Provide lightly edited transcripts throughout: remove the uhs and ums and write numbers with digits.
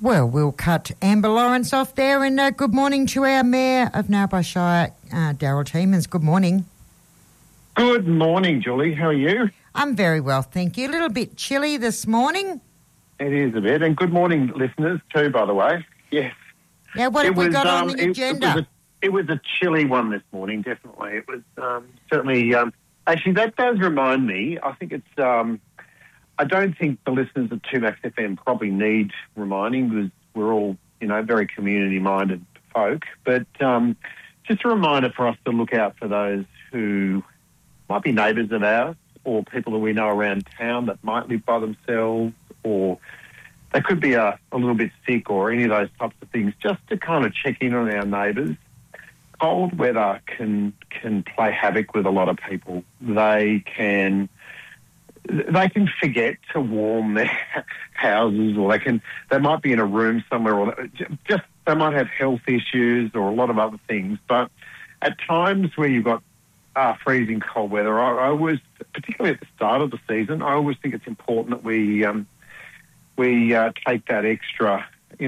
Well, we'll cut Amber Lawrence off there, and good morning to our Mayor of Narrabri Shire, Daryl Tiemans. Good morning. Good morning, Julie. How are you? I'm very well, thank you. A little bit chilly this morning. It is a bit. And good morning, listeners, too, by the way. Yes. Yeah, what have we got on the agenda? It was a chilly one this morning, definitely. It was certainly... actually, that does remind me, I think it's... I don't think the listeners of 2Max FM probably need reminding because we're all, very community-minded folk. But just a reminder for us to look out for those who might be neighbours of ours or people that we know around town that might live by themselves, or they could be a little bit sick or any of those types of things, just to kind of check in on our neighbours. Cold weather can play havoc with a lot of people. They can forget to warm their houses, or they might be in a room somewhere, or just they might have health issues or a lot of other things. But at times where you've got freezing cold weather, I always, particularly at the start of the season, I always think it's important that we take that extra,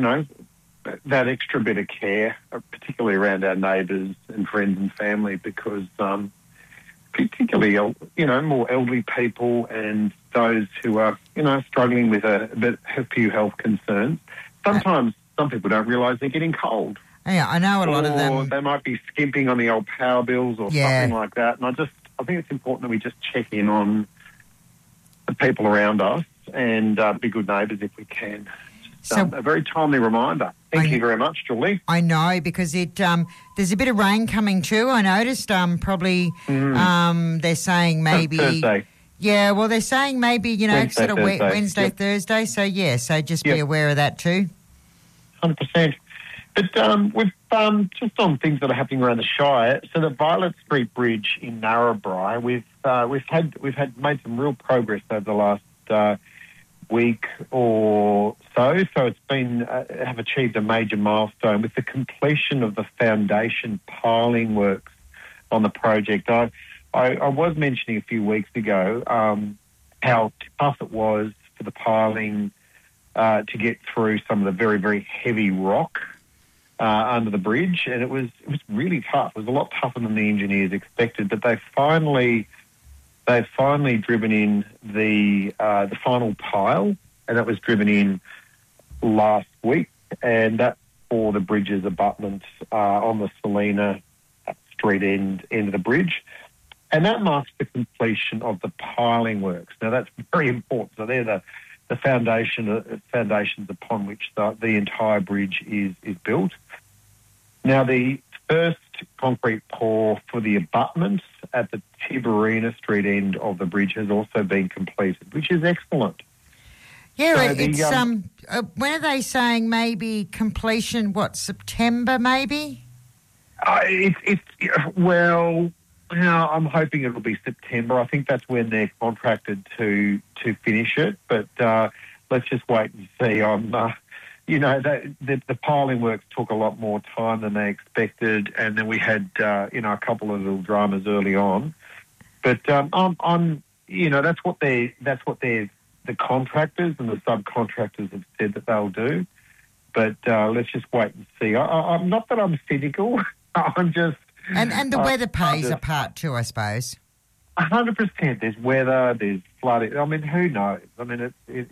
that extra bit of care, particularly around our neighbours and friends and family, because particularly, more elderly people and those who are, struggling with a few health concerns. Sometimes some people don't realise they're getting cold. Yeah, I know a lot of them. Or they might be skimping on the old power bills or something like that. And I think it's important that we just check in on the people around us and be good neighbours if we can. A very timely reminder. Thank you very much, Julie. I know, because there's a bit of rain coming too. I noticed probably they're saying maybe... Thursday. Yeah, well, they're saying maybe, Wednesday, yep. Thursday. So just be aware of that too. 100%. But we've just on things that are happening around the Shire. So the Violet Street Bridge in Narrabri, we've made some real progress over the last week or so. So it's been have achieved a major milestone with the completion of the foundation piling works on the project. I was mentioning a few weeks ago how tough it was for the piling to get through some of the very, very heavy rock under the bridge, and it was really tough. It was a lot tougher than the engineers expected, but they've finally driven in the final pile, and that was driven in last week, and that's for the bridge's abutment on the Selina Street end of the bridge. And that marks the completion of the piling works. Now, that's very important. So they're the foundations upon which the entire bridge is built. Now, the first concrete pour for the abutments at the Tiberina Street end of the bridge has also been completed, which is excellent. Yeah, so when are they saying maybe completion, September maybe? I'm hoping it'll be September. I think that's when they're contracted to finish it, but let's just wait and see. The piling works took a lot more time than they expected, and then we had a couple of little dramas early on. But that's what the contractors and the subcontractors have said that they'll do. But let's just wait and see. I'm not that I'm cynical. I'm just... And the weather plays a part too, I suppose. 100%. There's weather, there's flooding. I mean, who knows? I mean,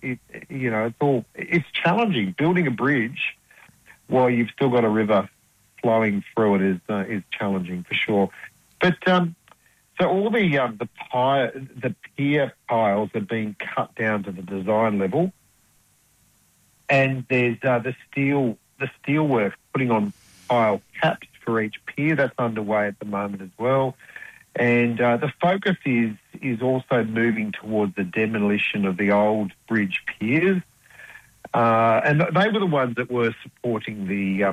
it's challenging. Building a bridge while you've still got a river flowing through it is challenging for sure. But so all the pier piles are being cut down to the design level, and there's the steel work putting on pile caps for each pier. That's underway at the moment as well. And the focus is also moving towards the demolition of the old bridge piers. And they were the ones that were supporting the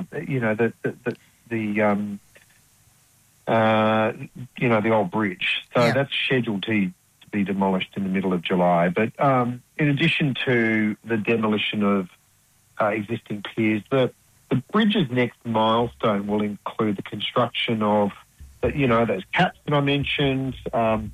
old bridge. So that's scheduled to be demolished in the middle of July. But in addition to the demolition of existing piers, the bridge's next milestone will include the construction of, those caps that I mentioned,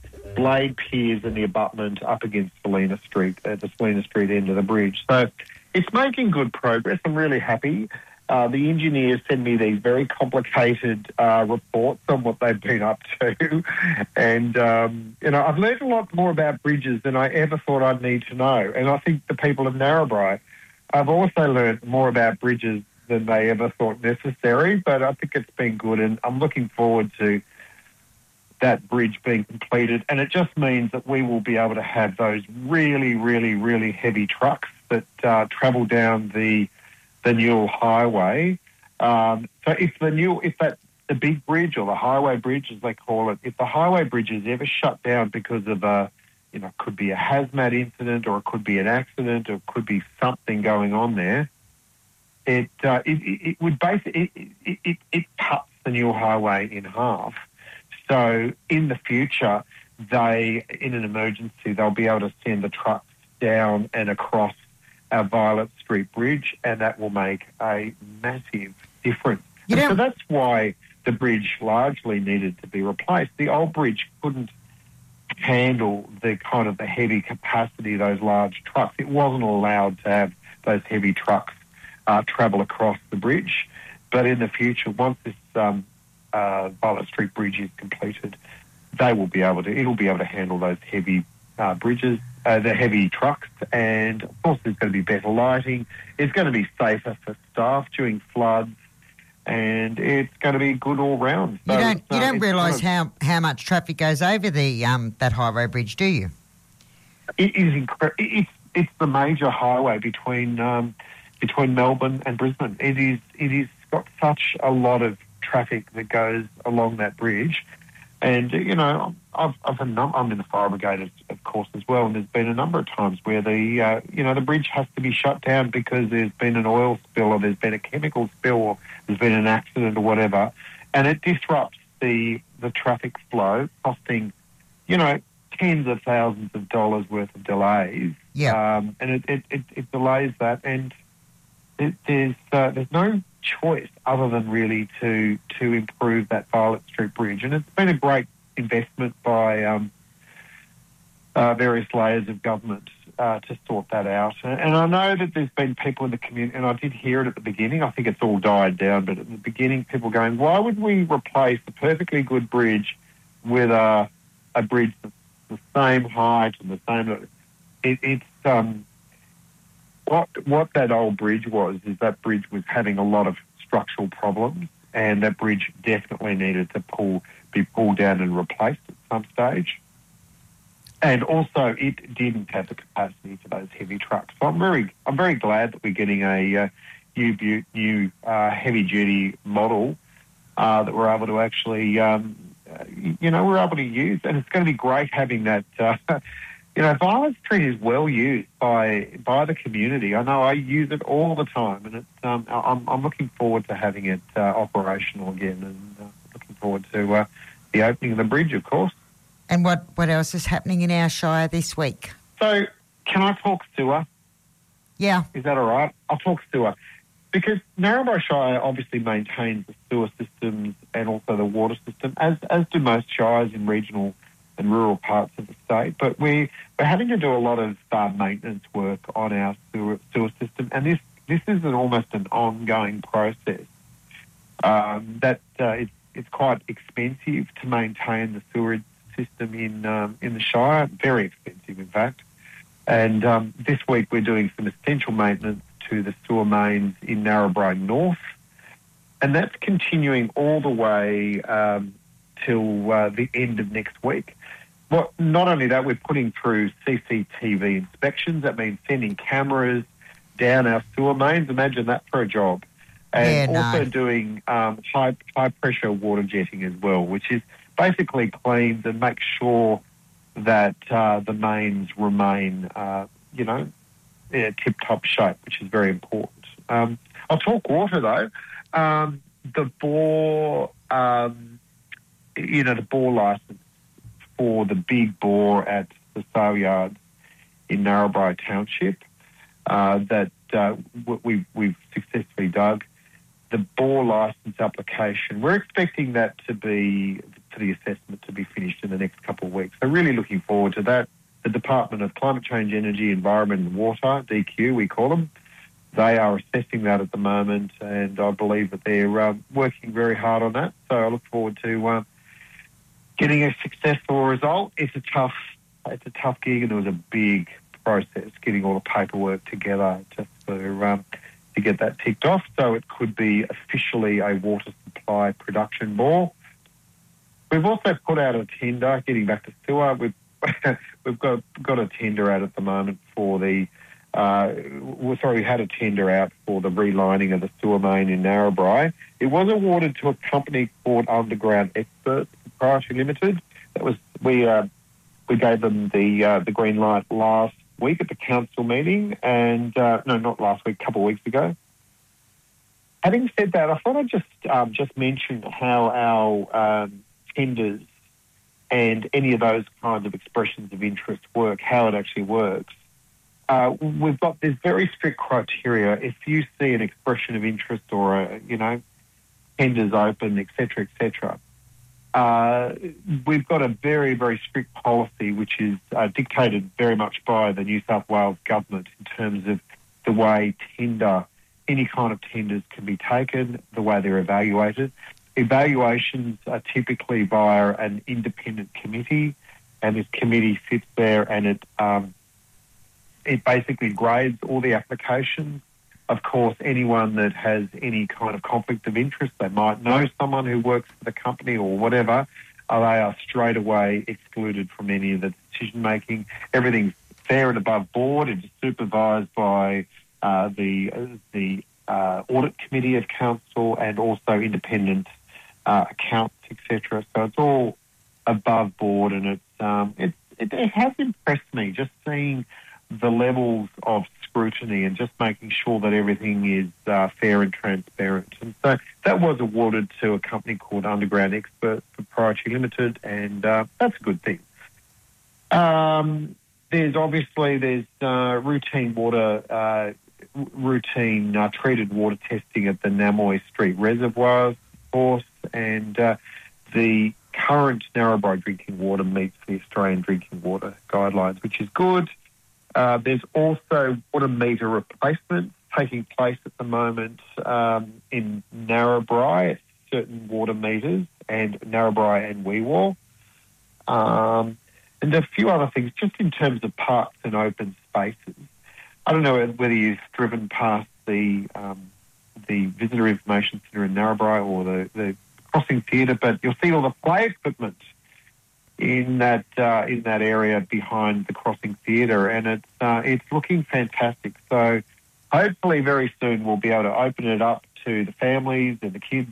blade piers in the abutment up against Selina Street, at the Selina Street end of the bridge. So It's making good progress. I'm really happy. The engineers send me these very complicated reports on what they've been up to. And, I've learned a lot more about bridges than I ever thought I'd need to know. And I think the people of Narrabri have also learned more about bridges than they ever thought necessary. But I think it's been good, and I'm looking forward to that bridge being completed. And it just means that we will be able to have those really, really, really heavy trucks that travel down the Newell Highway. So if the big bridge, or the highway bridge as they call it, if the highway bridge is ever shut down because of it could be a hazmat incident, or it could be an accident, or it could be something going on there, it would basically it cuts the Newell Highway in half. So in the future, in an emergency, they'll be able to send the trucks down and across our Violet Street Bridge, and that will make a massive difference. So that's why the bridge largely needed to be replaced. The old bridge couldn't handle the heavy capacity of those large trucks. It wasn't allowed to have those heavy trucks travel across the bridge. But in the future, once this Violet Street Bridge is completed, it'll be able to handle those heavy bridges, the heavy trucks, and of course there's going to be better lighting. It's going to be safer for staff during floods, and it's going to be good all round. So you don't realise how much traffic goes over the that highway bridge, do you? It is it's the major highway between Melbourne and Brisbane. It is got such a lot of traffic that goes along that bridge. And, I'm in the fire brigade, of course, as well, and there's been a number of times where the bridge has to be shut down because there's been an oil spill, or there's been a chemical spill, or there's been an accident or whatever, and it disrupts the traffic flow, costing, tens of thousands of dollars worth of delays. Yeah. And it delays that, and there's no choice other than really to improve that Violet Street Bridge. And it's been a great investment by various layers of government to sort that out. And I know that there's been people in the community, and I did hear it at the beginning, I think it's all died down, but at the beginning people going, why would we replace a perfectly good bridge with a bridge that's the same height and the same... What that old bridge was is that bridge was having a lot of structural problems, and that bridge definitely needed to be pulled down and replaced at some stage. And also, it didn't have the capacity for those heavy trucks. So I'm very glad that we're getting a new heavy duty model that we're able to actually we're able to use, and it's going to be great having that. Violet Street is well used by the community. I know I use it all the time, and it's I'm looking forward to having it operational again, and looking forward to the opening of the bridge, of course. And what else is happening in our shire this week? So, can I talk sewer? Yeah. Is that all right? I'll talk sewer. Because Narrabri Shire obviously maintains the sewer systems and also the water system, as do most shires in regional and rural parts of the state. But we're having to do a lot of maintenance work on our sewer system, and this is almost an ongoing process. It's quite expensive to maintain the sewerage system in the Shire, very expensive in fact. And this week we're doing some essential maintenance to the sewer mains in Narrabri North, and that's continuing all the way till the end of next week. Well, not only that, we're putting through CCTV inspections. That means sending cameras down our sewer mains. Imagine that for a job. And also doing high pressure water jetting as well, which is basically cleans and makes sure that the mains remain, tip-top shape, which is very important. I'll talk water though. The bore, the bore licence for the big bore at the sale yards in Narrabri Township that we've successfully dug. The bore licence application, we're expecting that for the assessment to be finished in the next couple of weeks. So really looking forward to that. The Department of Climate Change, Energy, Environment and Water, DQ we call them, They are assessing that at the moment, and I believe that they're working very hard on that. So I look forward to getting a successful result. It's a tough gig, and there was a big process getting all the paperwork together just to get that ticked off. So it could be officially a water supply production bore. We've also put out a tender. Getting back to sewer, we've got a tender out at the moment for the. We had a tender out for the relining of the sewer main in Narrabri. It was awarded to a company called Underground Experts Proprietary Limited. That was we gave them the green light last week at the council meeting, and no, not last week, a couple of weeks ago. Having said that, I thought I'd just mention how our tenders and any of those kinds of expressions of interest work, how it actually works. We've got this very strict criteria. If you see an expression of interest or tenders open, etc., we've got a very, very strict policy which is dictated very much by the New South Wales government in terms of the way any kind of tenders can be taken, the way they're evaluated. Evaluations are typically via an independent committee, and this committee sits there and it basically grades all the applications. Of course, anyone that has any kind of conflict of interest, they might know someone who works for the company or whatever, they are straight away excluded from any of the decision-making. Everything's fair and above board. It's supervised by the audit committee of council and also independent accounts, etc. So it's all above board, and it has impressed me just seeing the levels of scrutiny and just making sure that everything is fair and transparent. And so that was awarded to a company called Underground Experts Proprietary Limited, and that's a good thing. There's routine treated water testing at the Namoy Street reservoirs, of course, and the current Narrabri drinking water meets the Australian drinking water guidelines, which is good. There's also water meter replacements taking place at the moment in Narrabri at certain water meters, and Narrabri and Weewar. And a few other things, just in terms of parks and open spaces. I don't know whether you've driven past the Visitor Information Centre in Narrabri or the Crossing Theatre, but you'll see all the play equipment in that area behind the Crossing Theatre, and it's looking fantastic. So hopefully very soon we'll be able to open it up to the families and the kids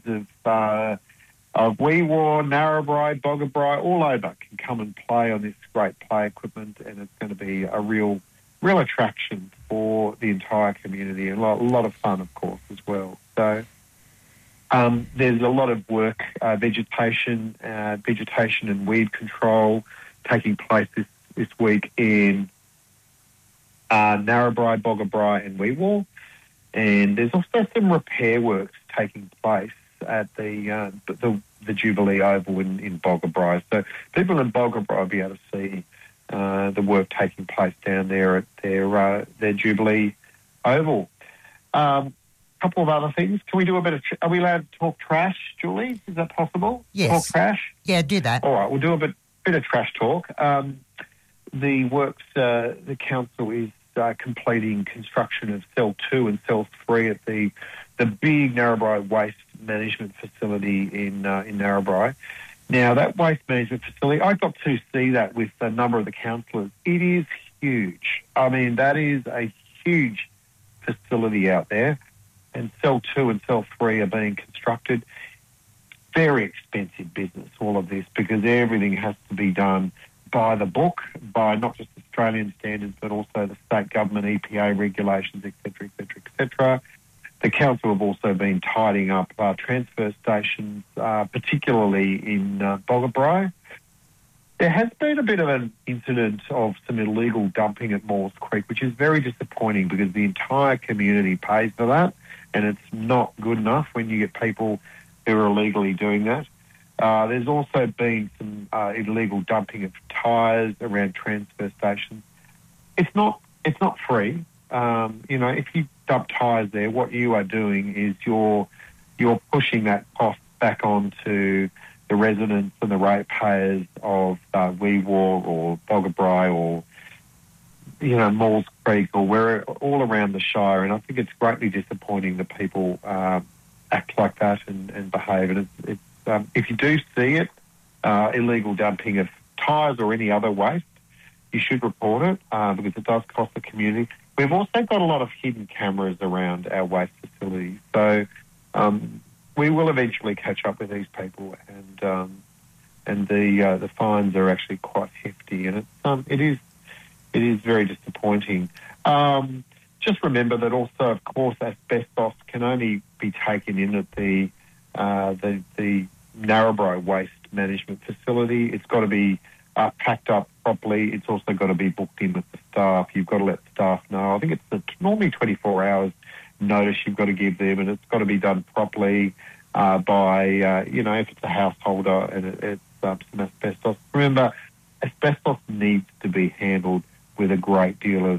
of Weewar, Narrabri, Boggabri, all over can come and play on this great play equipment, and it's going to be a real attraction for the entire community, and a lot of fun, of course, as well. So there's a lot of work, vegetation and weed control taking place this week in Narrabri, Boggabri and Weewar, and there's also some repair works taking place at the Jubilee Oval in Boggabri. So people in Boggabri will be able to see the work taking place down there at their Jubilee Oval. Couple of other things. Can we do a bit of... Are we allowed to talk trash, Julie? Is that possible? Yes. Talk trash? Yeah, do that. All right, we'll do a bit of trash talk. The works, the council is completing construction of Cell 2 and Cell 3 at the big Narrabri Waste Management Facility in Narrabri. Now, that waste management facility, I got to see that with a number of the councillors. It is huge. I mean, that is a huge facility out there. And Cell 2 and Cell 3 are being constructed. Very expensive business, all of this, because everything has to be done by the book, by not just Australian standards, but also the state government, EPA regulations, etc., etc., etc. The council have also been tidying up transfer stations, particularly in Boggabri. There has been a bit of an incident of some illegal dumping at Moores Creek, which is very disappointing because the entire community pays for that, and it's not good enough when you get people who are illegally doing that. There's also been some illegal dumping of tyres around transfer stations. It's not free. If dump tyres there, what you are doing is you're pushing that cost back onto the residents and the ratepayers of Weewar or Boggabri or, Maules Creek or where all around the Shire. And I think it's greatly disappointing that people act like that and behave. And it's if you do see it, illegal dumping of tyres or any other waste, you should report it because it does cost the community. We've also got a lot of hidden cameras around our waste facilities. So we will eventually catch up with these people, and the fines are actually quite hefty, and it is very disappointing. Just remember that also, of course, asbestos can only be taken in at the Narrabri Waste Management Facility. It's got to be packed up properly. It's also got to be booked in with the staff. You've got to let staff know. I think it's normally 24 hours notice you've got to give them, and it's got to be done properly by, if it's a householder and it's some asbestos. Remember, asbestos needs to be handled with a great deal of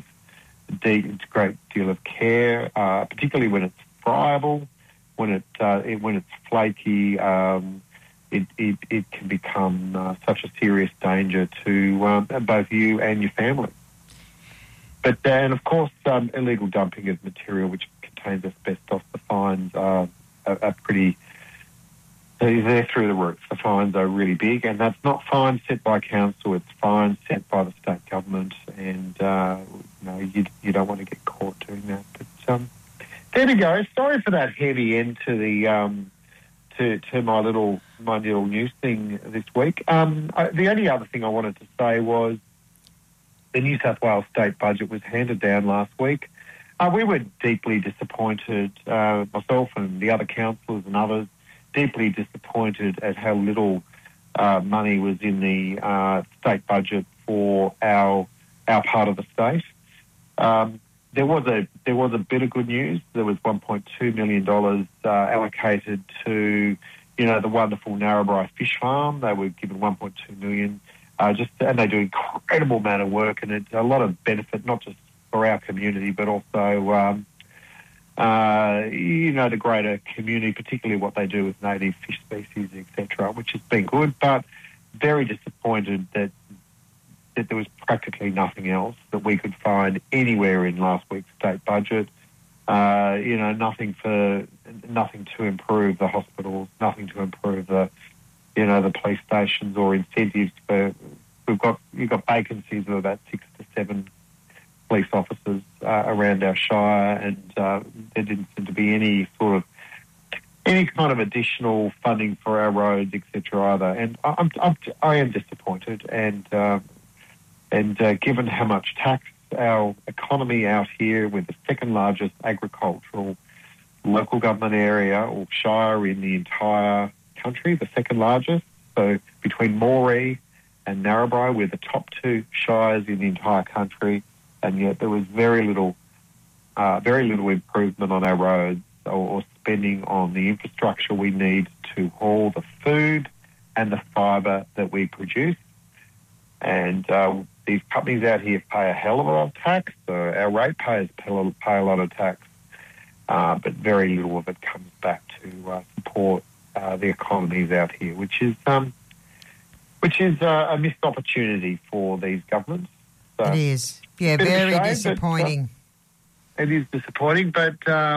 care, particularly when it's friable, when it's flaky. It can become such a serious danger to both you and your family. But and of course, illegal dumping of material which contains asbestos, the fines are pretty. They're through the roof. The fines are really big, and that's not fines set by council. It's fines set by the state government, and you don't want to get caught doing that. But there we go. Sorry for that heavy end to the to my little news thing this week. The only other thing I wanted to say was the New South Wales state budget was handed down last week. We were deeply disappointed, myself and the other councillors and others, deeply disappointed at how little money was in the state budget for our part of the state. There was a bit of good news. There was $1.2 million allocated to, the wonderful Narrabri Fish Farm. They were given $1.2 million, and they do incredible amount of work, and it's a lot of benefit, not just for our community, but also, the greater community, particularly what they do with native fish species, etc., which has been good, but very disappointed that there was practically nothing else that we could find anywhere in last week's state budget. Nothing to improve the hospitals, nothing to improve the police stations or incentives for. You've got vacancies of about 6 to 7 police officers around our shire, and there didn't seem to be any kind of additional funding for our roads, etc. either. And I am disappointed, and given how much tax our economy out here, with the second largest agricultural local government area or shire in the entire country, the second largest. So between Moree and Narrabri, we're the top 2 shires in the entire country, and yet there was very little improvement on our roads or spending on the infrastructure we need to haul the food and the fibre that we produce. And these companies out here pay a hell of a lot of tax, so our ratepayers pay a lot of tax, but very little of it comes back to support the economies out here, which is a missed opportunity for these governments. So, it is, yeah, very disappointing. It is disappointing, but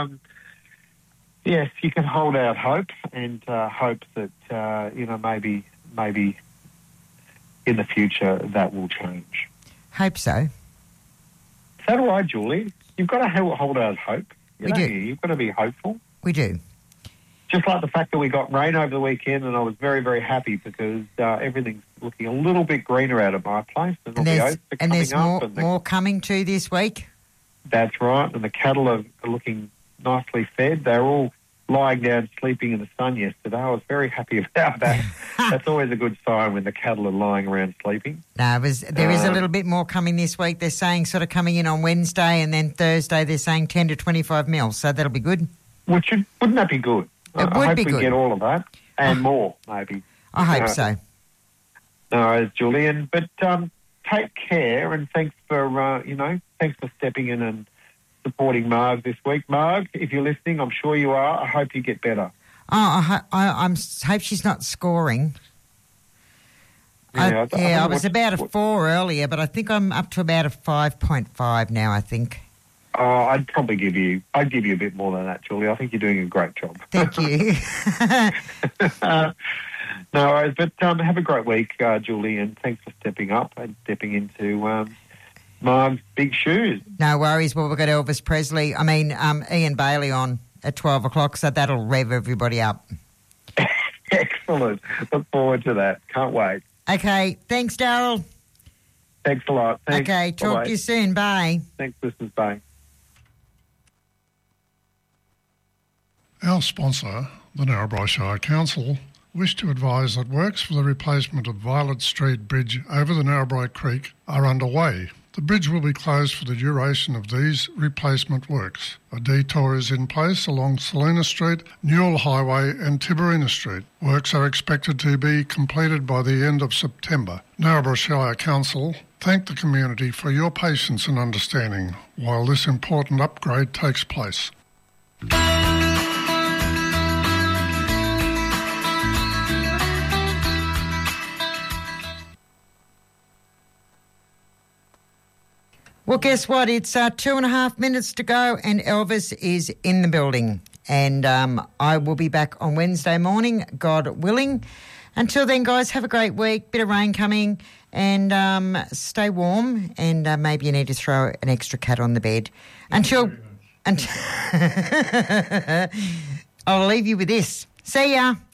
yes, you can hold out hope and hope that maybe in the future that will change. Hope so. So do I, Julie. You've got to hold out hope. We do. You've got to be hopeful. We do. Just like the fact that we got rain over the weekend, and I was very, very happy because everything's looking a little bit greener out of my place. And all the oats are coming up. And there's more coming too this week. That's right. And the cattle are looking nicely fed. They're all lying down sleeping in the sun yesterday. I was very happy about that. That's always a good sign when the cattle are lying around sleeping. No, there is a little bit more coming this week. They're saying sort of coming in on Wednesday, and then Thursday they're saying 10 to 25 mil, so that'll be good. Wouldn't that be good? It would I hope be we good. Get all of that and more, maybe. I hope so. No, Julian, but take care, and thanks for stepping in supporting Marg this week. Marg, if you're listening, I'm sure you are. I hope you get better. Oh, I hope she's not scoring. Yeah, I was about a 4 earlier, but I think I'm up to about a 5.5 now, I think. Oh, I'd give you a bit more than that, Julie. I think you're doing a great job. Thank you. No worries, but have a great week, Julie, and thanks for stepping up and stepping into Marg's big shoes. No worries. Well, we've got Ian Bailey on at 12 o'clock, so that'll rev everybody up. Excellent. Look forward to that. Can't wait. Okay. Thanks, Daryl. Thanks a lot. Thanks. Okay. Talk to you soon. Bye. Thanks, listeners. Bye. Our sponsor, the Narrabri Shire Council, wish to advise that works for the replacement of Violet Street Bridge over the Narrabri Creek are underway. The bridge will be closed for the duration of these replacement works. A detour is in place along Salina Street, Newell Highway and Tiberina Street. Works are expected to be completed by the end of September. Narrabri Shire Council thank the community for your patience and understanding while this important upgrade takes place. Well, guess what? It's 2.5 minutes to go and Elvis is in the building. And I will be back on Wednesday morning, God willing. Until then, guys, have a great week. Bit of rain coming and stay warm. And maybe you need to throw an extra cat on the bed. Until I'll leave you with this. See ya.